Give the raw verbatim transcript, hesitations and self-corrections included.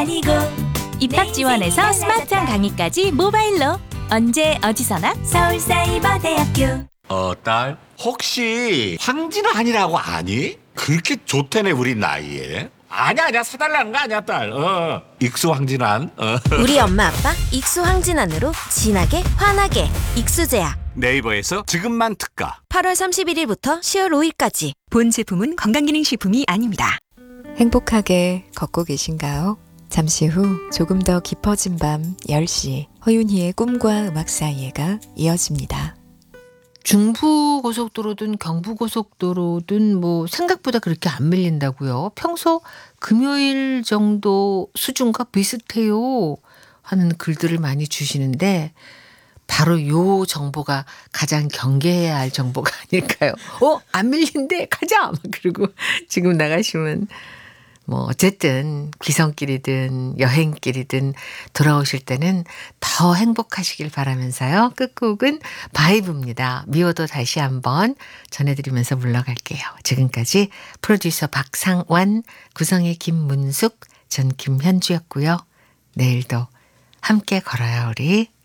기다리고 입학 지원에서 스마트한 강의까지 모바일로 언제 어디서나 서울사이버대학교. 어, 딸, 혹시 황진환이라고 아니? 그렇게 좋대네, 우리 나이에. 아니야, 아니야, 사달라는 거 아니야, 딸. 어, 익수 황진환. 어. 우리 엄마 아빠 익수 황진환으로 진하게 환하게 익수제약. 네이버에서 지금만 특가. 팔월 삼십일일부터 시월 오일까지. 본 제품은 건강기능식품이 아닙니다. 행복하게 걷고 계신가요? 잠시 후 조금 더 깊어진 밤 열 시 허윤희의 꿈과 음악 사이에가 이어집니다. 중부고속도로든 경부고속도로든 뭐 생각보다 그렇게 안 밀린다고요. 평소 금요일 정도 수준과 비슷해요 하는 글들을 많이 주시는데 바로 요 정보가 가장 경계해야 할 정보가 아닐까요? 어? 안 밀린대? 가자! 그리고 지금 나가시면 뭐 어쨌든 귀성길이든 여행길이든 돌아오실 때는 더 행복하시길 바라면서요. 끝곡은 바이브입니다. 미워도 다시 한번 전해드리면서 물러갈게요. 지금까지 프로듀서 박상완, 구성의 김문숙, 전 김현주였고요. 내일도 함께 걸어요 우리.